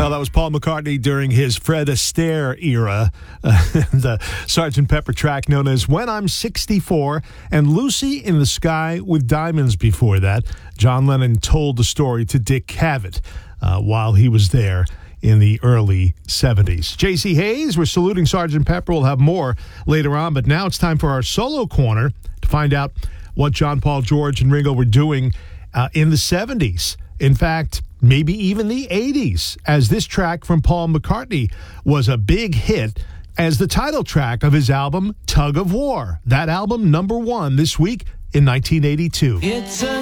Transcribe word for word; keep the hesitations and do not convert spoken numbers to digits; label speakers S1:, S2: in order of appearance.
S1: Well, that was Paul McCartney during his Fred Astaire era, uh, the Sergeant Pepper track known as When I'm sixty-four, and Lucy in the Sky with Diamonds before that. John Lennon told the story to Dick Cavett uh, while he was there in the early seventies. J C Hayes, we're saluting Sergeant Pepper. We'll have more later on, but now it's time for our solo corner to find out what John, Paul, George, and Ringo were doing uh, in the seventies. In fact, maybe even the eighties, as this track from Paul McCartney was a big hit as the title track of his album, Tug of War. That album, number one this week in nineteen eighty-two.
S2: It's a